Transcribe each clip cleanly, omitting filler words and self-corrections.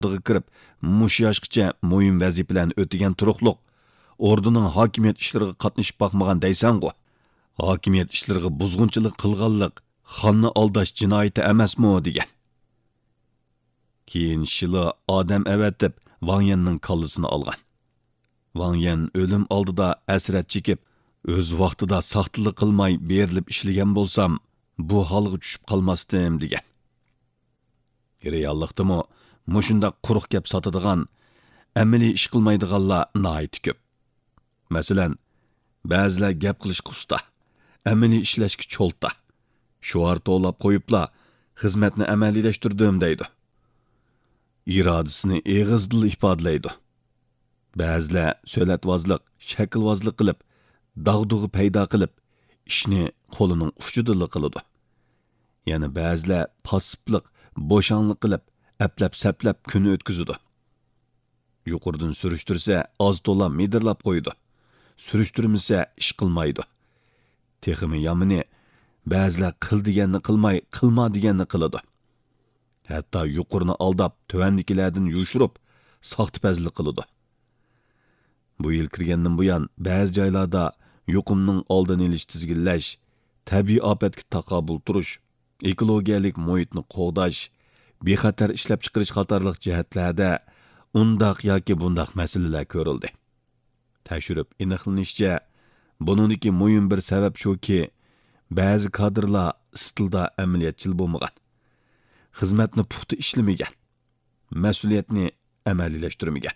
kirib, mush yoshgacha muhim vazifalarni o'tagan turuqliq ordining hokimiyat ishlariga qatnashib boqmagan deysan-ku. Hokimiyat ishlariga buzg'unchilik qilganlik xonni aldash jinoyati emasmi degan. Keyin Shilo odam avatib Wang Yanning kallasini olgan. Wang Yan o'lim oldida asrat chekib, o'z vaqtida saxtalik qilmay berilib ishlagan bo'lsam, bu holga tushib qolmasdim degan. Reallikdimi mushunda quruq gap sotadigan, amaliy ish qilmaydiganlar nihoyat ko'p. Masalan, ba'zilar gap qilish usta, amaliy ishlashga cho'lta. Shuar to'lab qo'yibla xizmatni amaliylashtirdim deydi. Irodasini eg'izdil ifodalaydi. Ba'zilar so'latvozlik, shaklvozlik qilib, dag'dug'i paydo qilib, ishni qo'lining uchida qiladi. Yana ba'zilar passiblik, bo'shanlik qilib, aplab-saplab kun o'tkazadi. Yuqoridan surishtirsa, oz to'la medirlab qo'ydi. Surishtirmasa, ish qilmaydi. Texmi yomini ba'zilar qil deganni qilmay, qilma deganni qiladi. Hatto yuqorini aldab, tuvandikilardan yushirib, soxtipazlik qiladi. Bu yil kirgandan buyon ba'zi joylarda yuqumning oldini olish tizginlash, tabiiy ofatga taqobil turish, ekologiyalik muhitni qo'g'dash, bexatar ishlab chiqarish qatorliq jihatlarda undaq yoki bundaq masalalar ko'rildi. Tashirib aniqlanishicha, buningdagi muhim bir sabab shuki, ba'zi kadrlar istilda amaliyatchil bo'lmagan, xizmatni puxta ishlamagan, mas'uliyatni amaliylashtirmagan.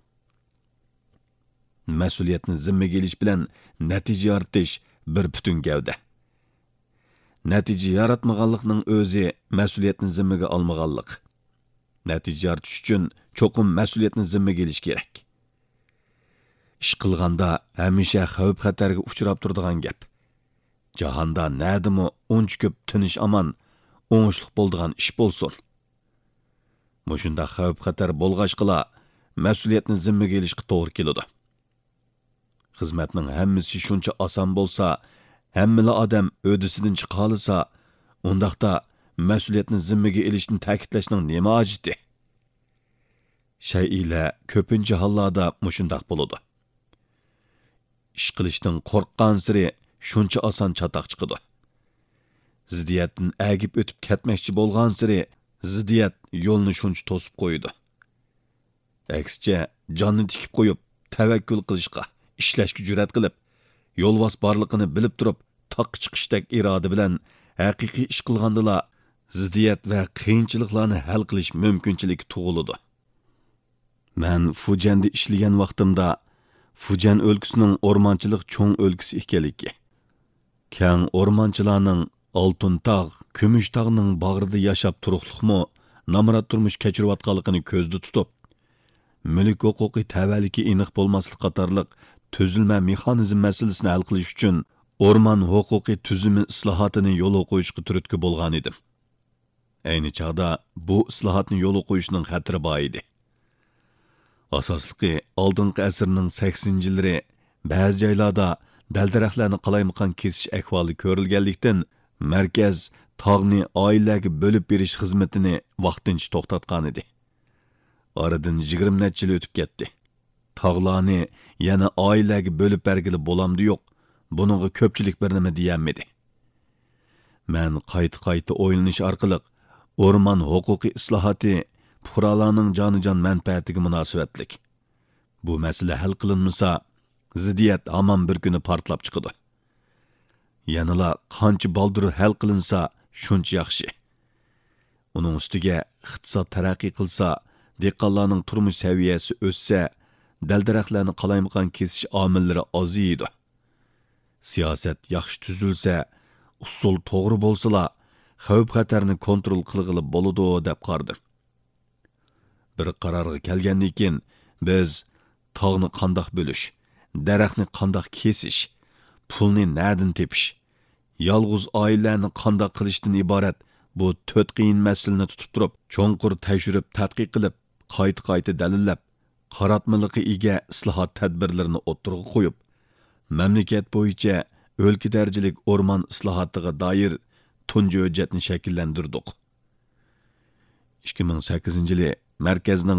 Mas'uliyatni zimmaga olish bilan natija yaratish bir butun gavda. Natija yaratmaganlikning o'zi mas'uliyatni zimmaga olmaganlik. Natija yaratish uchun cho'qim mas'uliyatni zimmaga olish kerak. Ish qilganda hamisha xavf-xatarga uchrab turadigan gap. Jahonda nadimi uncha ko'p tinish aman, o'ngishliq bo'ladigan ish bo'lsin. Mushunda xavf-xatar bo'lg'achqila mas'uliyatni zimmaga olishga to'g'ri keladi. Xizmatning hammasi shuncha oson bo'lsa, hammala odam o'disidan chiqa olsa, undaqda mas'uliyatni zimmaga olishni ta'kidlashning nima hojati? Shay'ila ko'pincha hollarda mushundaq bo'ladi. Ish qilishdan qo'rqqan siri shuncha oson chatoq chiqadi. Ziddiyatdan agib o'tib ketmoqchi bo'lgan siri ziddiyat yo'lni shuncha to'sib qo'ydi. Aksicha jonni tikib qo'yib, tavakkul qilishga, ishlashga jur'at qilib, yo'lvos borligini bilib turib, taqqa chiqishdek iroda bilan haqiqiy ish qilgandila ziddiyat va qiyinchiliklarni hal qilish mumkinchiligi tug'iladi. Men Fujanda ishlagan vaqtimda Fujan o'lkasining o'rmonchilik cho'ng o'lkasi ekanligi, keng o'rmonchilarning Oltin tog', Kumush tog'ning bag'rida yashab turuqliqmi, namrat turmush kechirayotganligini ko'zda tutib, mulk huquqiy tavalliki aniq bo'lmaslik qatorliq tuzilma mexanizm masalasini hal qilish uchun o'rmon huquqiy tuzumi islohotini yo'lga qo'yishga turtki bo'lgan edim. Ayni chog'da bu islohotni yo'lga qo'yishning xatiri bor edi. Asosligi oldingi asrning 80-yillari ba'zi joylarda dal-daraxtlarni qalaymaqan kesish ahvoli ko'rilganlikdan markaz tog'ni oilaga bo'lib berish xizmatini vaqtincha to'xtatgan edi. Oradan 20 necha yil o'tib ketdi. Tog'larni yana oilaga bo'lib bergili bo'lamdi yo'q. Buningga ko'pchilik bir nima deyolmadi. Men qayta o'ylanish orqali o'rmon huquqiy islohoti fuqarolarning jonijon manfaatiga munosabatlik. Bu masala hal qilinmasa, ziddiyat hamon bir kuni portlab chiqadi. Yanala qancha baldur hal qilinsa, shuncha yaxshi. Uning ustiga iqtisod taraqqiy qilsa, dehqonlarning turmush saviyasi o'ssa, dal-daraxtlarni qalaymaqan kesish omillari oziydi. Siyosat yaxshi tuzilsa, usul to'g'ri bo'lsa, xavf-xatarni kontrol qilg'ili bo'ladi deb qardim. Bir qarorga kelgandan keyin biz tog'ni qandoq bo'lish, daraxtni qandoq kesish, pulni nadin tepish, yolg'iz oilalarni qandoq qilishdan iborat bu 4 qiyin masalani tutib turib, cho'nqur tashirib, tadqiq qilib, qayta dalillab, qaratmaliqi ega islohot tadbirlarini o'ttirg'a qo'yib, mamlakat bo'yicha o'lka darajalik o'rmon islohotiga doir tunji hujjatni shakllantirdik. 2008-yili markazning